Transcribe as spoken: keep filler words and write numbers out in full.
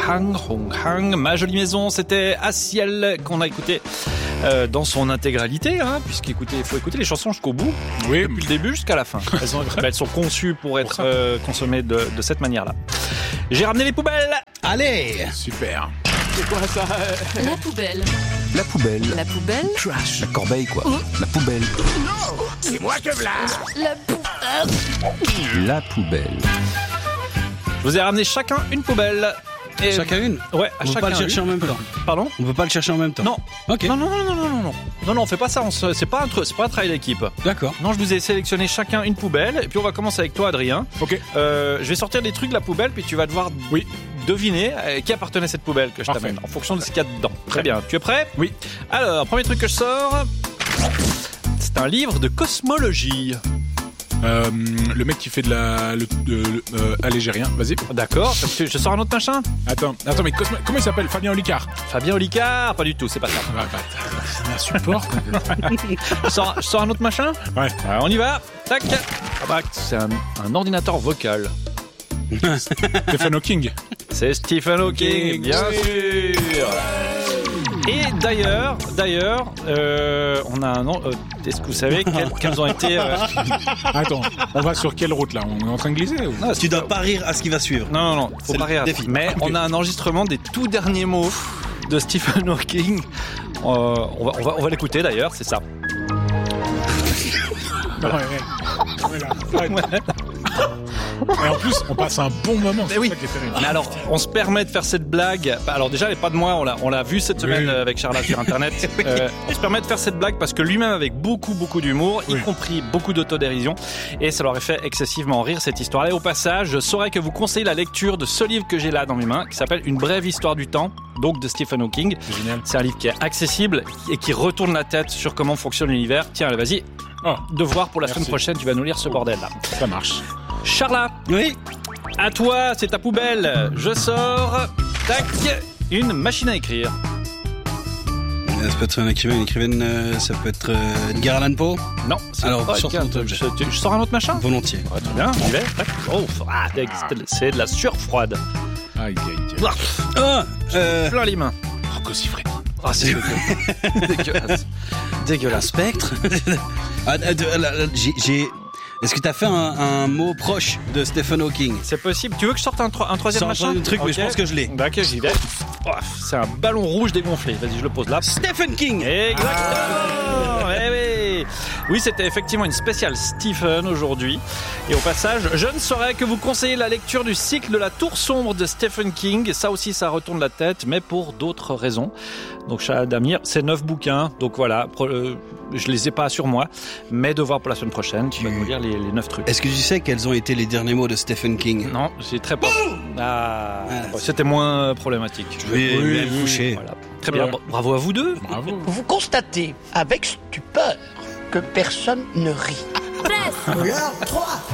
Hang, Hong Hang. Ma jolie maison, c'était À Ciel qu'on a écouté euh, dans son intégralité, hein, puisqu'il faut écouter les chansons jusqu'au bout, oui, depuis le début jusqu'à la fin. Elles sont, elles sont conçues pour être euh, consommées de, de cette manière-là. J'ai ramené les poubelles. Allez, super. C'est quoi ça? La poubelle. La poubelle. La poubelle. Trash. La corbeille, quoi. Oh. La poubelle. Non, c'est moi que v'là. La poubelle. La poubelle. Je vous ai ramené chacun une poubelle. Et chacun une. Ouais, à on chacun peut pas le chercher une. en même temps. Pardon? On peut pas le chercher en même temps. Non. Ok. Non, non, non, non, non, non, non, non, non, on fait pas ça. On se... C'est pas un truc, c'est pas un travail d'équipe. D'accord. Non, je vous ai sélectionné chacun une poubelle, et puis on va commencer avec toi, Adrien. Ok. Euh, je vais sortir des trucs de la poubelle, puis tu vas devoir oui. deviner à qui appartenait à cette poubelle que je Parfait. t'amène, en fonction de ce qu'il y a dedans. Très bien. Tu es prêt? Oui. Alors, premier truc que je sors, c'est un livre de cosmologie. Euh, le mec qui fait de la... Le, de, le, euh, allez, j'ai rien, vas-y. D'accord, parce que je sors un autre machin. Attends, attends, mais Cosmo, comment il s'appelle? Fabien Olicard. Fabien Olicard? Pas du tout, c'est pas ça. Ah, bah, ça m'insupporte. je, sors, je sors un autre machin? Ouais. Alors, on y va. Tac. Ah bah, c'est un, un ordinateur vocal. Stephen Hawking. C'est Stephen Hawking, bien sûr. Et d'ailleurs, d'ailleurs, euh, on a un nom. Euh, est-ce que vous savez quels, quels ont été euh... Attends, on va sur quelle route là? On est en train de glisser ou... Non, tu dois pas rire à ce qui va suivre. Non, non, non, faut c'est pas rire. Défi. Mais okay. on a un enregistrement des tout derniers mots de Stephen Hawking. Euh, on va, on va, on va l'écouter d'ailleurs, c'est ça. Voilà. Ouais, ouais. Voilà. Ouais. Et en plus, on passe un bon moment. Mais oui. Mais alors, on se permet de faire cette blague. Alors déjà, elle n'est pas de moi. On l'a, on l'a vu cette semaine oui. avec Charles sur Internet. oui. euh, on se permet de faire cette blague parce que lui-même, avec beaucoup, beaucoup d'humour, oui. y compris beaucoup d'autodérision, et ça leur a fait excessivement rire cette histoire. Et au passage, je saurais que vous conseillez la lecture de ce livre que j'ai là dans mes mains, qui s'appelle Une brève histoire du temps, donc de Stephen Hawking. C'est génial. C'est un livre qui est accessible et qui retourne la tête sur comment fonctionne l'univers. Tiens, allez, vas-y. Oh. Devoir pour la Merci. Semaine prochaine, tu vas nous lire ce bordel là. Ça marche. Charla. Oui. À toi, c'est ta poubelle. Je sors. Tac. Une machine à écrire. Ça peut être un écrivain, une écrivaine. Euh, ça peut être euh, Edgar Allan Poe. Non. C'est Alors, pas sors ton objet. Je, je sors un autre machin. Volontiers. Ouais, très bien. J'y vais. Tac. Oh, ah, c'est de la sueur froide. Aïe, aïe, aïe. Oh, euh... plein les mains. Rocco Siffredi. Ah, c'est dégueulasse. Dégueulasse. Spectre. ah, de, la, la, j'ai, j'ai... Est-ce que tu as fait un, un mot proche de Stephen Hawking? C'est possible. Tu veux que je sorte un, un troisième Sors machin? un truc, okay. Mais je pense que je l'ai. Bah, ok, j'y vais. Oh, c'est un ballon rouge dégonflé. Vas-y, je le pose là. Stephen King. Exactement. Ah. Eh oui. Oui, c'était effectivement une spéciale Stephen aujourd'hui. Et au passage, je ne saurais que vous conseiller la lecture du cycle de la Tour sombre de Stephen King. Ça aussi, ça retourne la tête, mais pour d'autres raisons. Donc, Charles Damir, c'est neuf bouquins. Donc voilà, euh, je les ai pas sur moi, mais devoir pour la semaine prochaine. Tu vas nous lire les, les neuf trucs. Est-ce que tu sais quels ont été les derniers mots de Stephen King? Non, c'est très pas. Ah, ah, c'était moins problématique. Je vais oui, me coucher. Voilà. Très bien, ouais. Bravo à vous deux. Bravo. Vous constatez avec stupeur que personne ne rit. Presse. trois